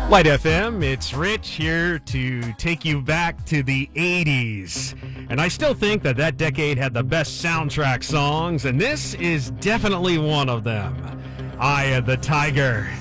Light FM, it's Rich here to take you back to the 80s. And I still think that decade had the best soundtrack songs, and this is definitely one of them. Eye of the Tiger.